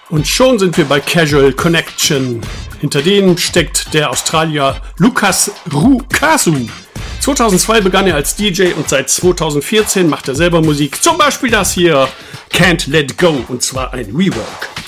Und schon sind wir bei Casual Connection. Hinter denen steckt der Australier Lucas Rucasu. 2002 begann er als DJ und seit 2014 macht er selber Musik. Zum Beispiel das hier, Can't Let Go, und zwar ein Rework.